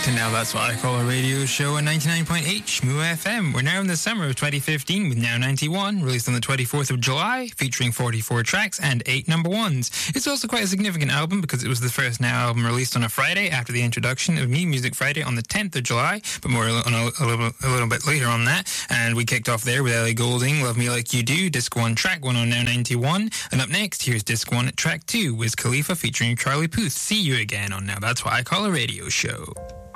And now that's what I call a radio show on 99.8 Shmoo FM. We're now in the summer of 2015 with Now 91, released on the 24th of July, featuring 44 tracks and 8 number ones. It's also quite a significant album because it was the first Now album released on a Friday after the introduction of New Music Friday on the 10th of July, but more a little bit later on that. And we kicked off there with Ellie Goulding, Love Me Like You Do, Disc 1, Track 1 on Now 91. And up next, here's Disc 1, Track 2, Wiz Khalifa featuring Charlie Puth. See you again on Now That's What I Call a Radio Show.